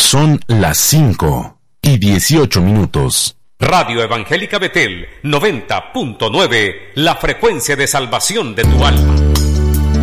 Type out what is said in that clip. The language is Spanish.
Son las 5:18. Radio Evangélica Betel 90.9, la frecuencia de salvación de tu alma.